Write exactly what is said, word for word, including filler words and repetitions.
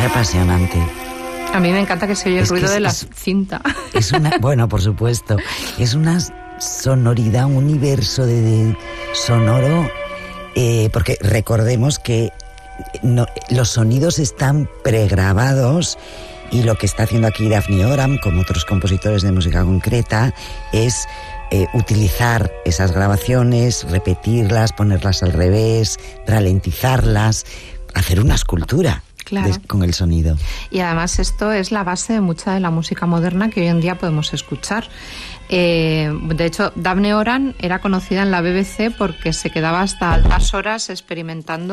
parece apasionante. A mí me encanta que se oye el es ruido es, de la es, cinta. Es una, bueno, por supuesto, es una sonoridad, un universo de, de sonoro, eh, porque recordemos que no, los sonidos están pregrabados y lo que está haciendo aquí Daphne Oram, como otros compositores de música concreta, es eh, utilizar esas grabaciones, repetirlas, ponerlas al revés, ralentizarlas, hacer una escultura. Claro. De, con el sonido. Y además esto es la base de mucha de la música moderna que hoy en día podemos escuchar. Eh, de hecho, Daphne Oram era conocida en la B B C porque se quedaba hasta altas horas experimentando